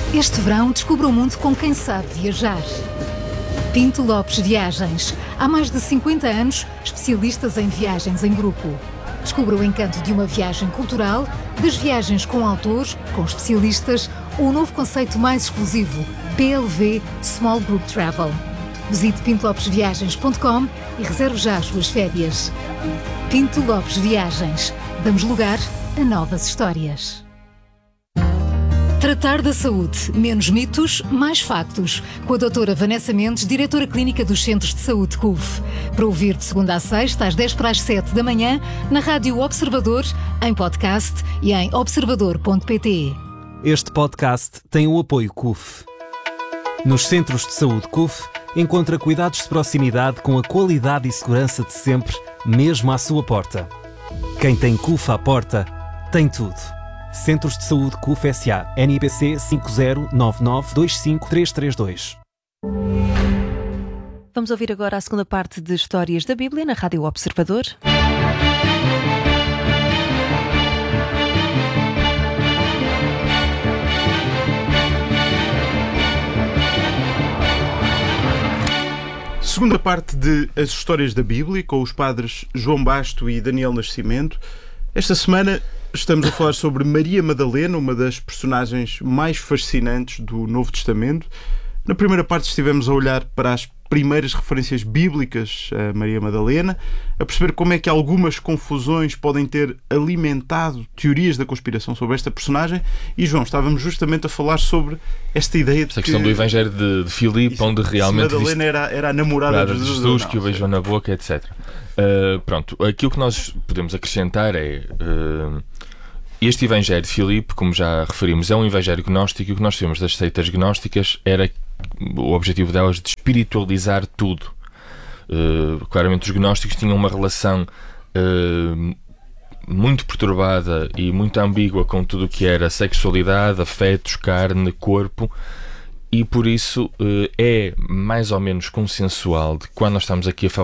Este verão, descubra o mundo com quem sabe viajar. Pinto Lopes Viagens. Há mais de 50 anos, especialistas em viagens em grupo. Descubra o encanto de uma viagem cultural, das viagens com autores, com especialistas, ou o novo conceito mais exclusivo, PLV Small Group Travel. Visite pintolopesviagens.com e reserve já as suas férias. Pinto Lopes Viagens. Damos lugar a novas histórias. Tratar da saúde. Menos mitos, mais factos. Com a doutora Vanessa Mendes, diretora clínica dos Centros de Saúde CUF. Para ouvir de segunda a sexta, às 10 para as 7 da manhã, na Rádio Observador, em podcast e em observador.pt. Este podcast tem o apoio CUF. Nos Centros de Saúde CUF, encontra cuidados de proximidade com a qualidade e segurança de sempre, mesmo à sua porta. Quem tem CUF à porta, tem tudo. Centros de Saúde CUF S.A. NIPC 509925332. Vamos ouvir agora a segunda parte de Histórias da Bíblia na Rádio Observador. Segunda parte de As Histórias da Bíblia, com os padres João Basto e Daniel Nascimento. Esta semana estamos a falar sobre Maria Madalena, uma das personagens mais fascinantes do Novo Testamento. Na primeira parte estivemos a olhar para as primeiras referências bíblicas a Maria Madalena, a perceber como é que algumas confusões podem ter alimentado teorias da conspiração sobre esta personagem. E, João, estávamos justamente a falar sobre esta ideia de esta questão do Evangelho de Filipe, onde realmente Madalena era a namorada de Jesus, que o beijou na boca, etc. Pronto, aquilo que nós podemos acrescentar é... este Evangelho de Filipe, como já referimos, é um Evangelho gnóstico, e o que nós temos das seitas gnósticas era o objetivo delas de espiritualizar tudo. Claramente os gnósticos tinham uma relação muito perturbada e muito ambígua com tudo o que era sexualidade, afetos, carne, corpo, e por isso é mais ou menos consensual de que quando nós estamos aqui a falar